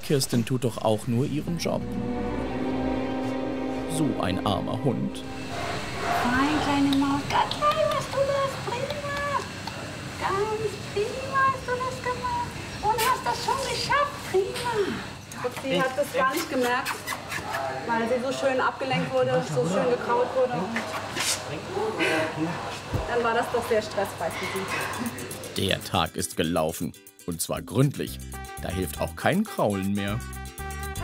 Kirsten tut doch auch nur ihren Job. So ein armer Hund. Nein, kleine Maus, ganz klein hast du das, prima. Ganz prima hast du das gemacht. Und hast das schon geschafft, prima. Und sie hat das gar nicht gemerkt, weil sie so schön abgelenkt wurde, so schön gekraut wurde. Und dann war das doch sehr stressfrei für sie. Der Tag ist gelaufen. Und zwar gründlich. Da hilft auch kein Kraulen mehr.